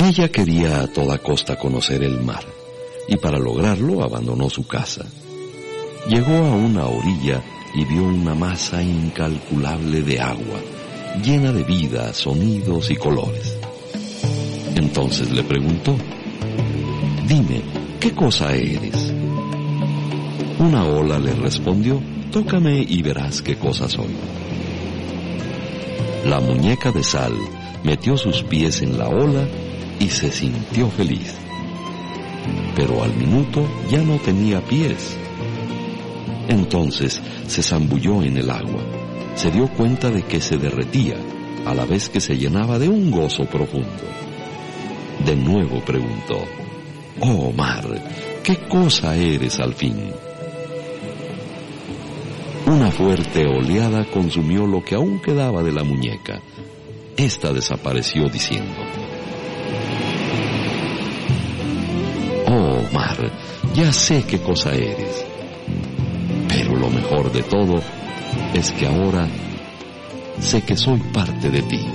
Ella quería a toda costa conocer el mar, y para lograrlo abandonó su casa. Llegó a una orilla y vio una masa incalculable de agua, llena de vida, sonidos y colores. Entonces le preguntó: «Dime, ¿qué cosa eres?». Una ola le respondió: «Tócame y verás qué cosa soy». La muñeca de sal metió sus pies en la ola y se sintió feliz. Pero al minuto ya no tenía pies. Entonces se zambulló en el agua. Se dio cuenta de que se derretía, a la vez que se llenaba de un gozo profundo. De nuevo preguntó: «Oh mar, ¿qué cosa eres al fin?». Una fuerte oleada consumió lo que aún quedaba de la muñeca. Esta desapareció diciendo: «Oh mar, ya sé qué cosa eres. Pero lo mejor de todo es que ahora sé que soy parte de ti».